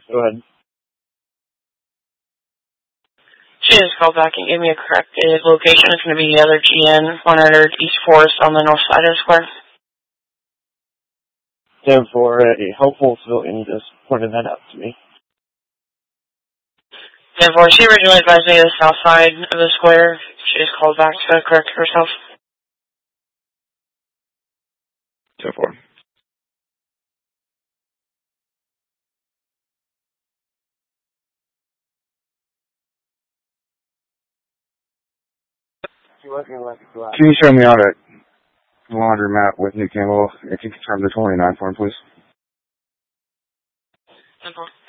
Go ahead. She just called back and gave me a corrected location. It's going to be the other GN, 100 East Forest on the north side of the square. 10-4, a helpful civilian just pointed that out to me. 10-4, she originally advised me to the south side of the square. She just called back to correct herself. 10-4. Can you show me out at laundromat with New Campbell? If you could turn the 29 for him, please. 10-4.